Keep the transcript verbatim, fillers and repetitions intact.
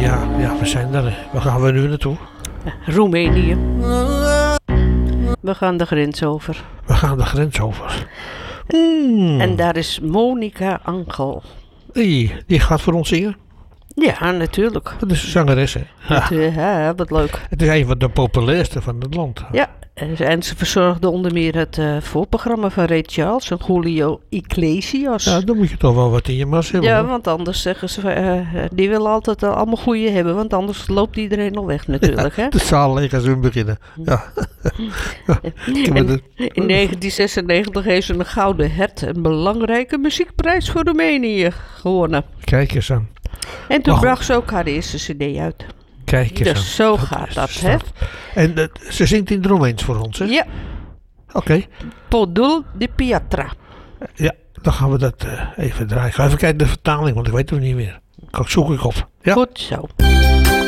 Ja, ja, we zijn er. Waar gaan we nu naartoe? Roemenië. We gaan de grens over. We gaan de grens over. Mm. En daar is Monica Angel. Hey, die gaat voor ons zingen. Ja, natuurlijk. Dat is een zangeres, hè? Het, uh, ja, wat leuk. Het is een van de populairste van het land. Ja, en ze verzorgde onder meer het uh, voorprogramma van Ray Charles en Julio Iglesias. Ja, dan moet je toch wel wat in je mas hebben. Ja, hoor. want anders zeggen ze, uh, die willen altijd uh, allemaal goede hebben, want anders loopt iedereen al weg natuurlijk. Ja, hè? de zaal leeg als hun beginnen. Ja. En in negentien zesennegentig heeft ze een Gouden Hert, een belangrijke muziekprijs voor Roemenië, gewonnen. Kijk eens aan. En toen Wacht. bracht ze ook haar eerste cd uit. Kijk eens aan. Dus zo Dat gaat is dat, straf. hè? En uh, ze zingt in het Roemeens voor ons, hè? Ja, Oké. Okay. Podul de Piatra. Ja, dan gaan we dat uh, even draaien. Ik ga even kijken de vertaling, want ik weet het niet meer. Dat zoek ik op. Ja. Goed zo.